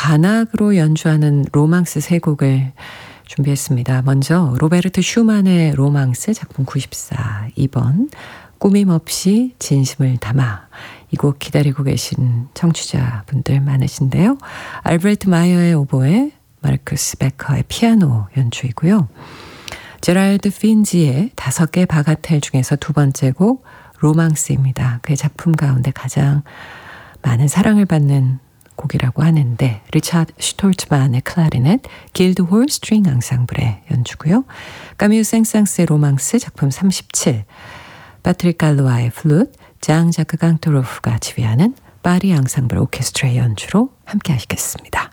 관악으로 연주하는 로망스 세 곡을 준비했습니다. 먼저 로베르트 슈만의 로망스 작품 94, 2번 꾸밈없이 진심을 담아. 이 곡 기다리고 계신 청취자분들 많으신데요. 알브레트 마이어의 오보에 마르쿠스 베커의 피아노 연주이고요. 제랄드 핀지의 5개 바가텔 중에서 두 번째 곡 로망스입니다. 그의 작품 가운데 가장 많은 사랑을 받는 곡이라고 하는데 리차드 슈톨츠만의 클라리넷, 길드홀 스트링 앙상블의 연주고요. 까뮤 생상스의 로망스 작품 37, 파트릭 갈로아의 플룻, 장 자크 강토로프가 지휘하는 파리 앙상블 오케스트라의 연주로 함께 하시겠습니다.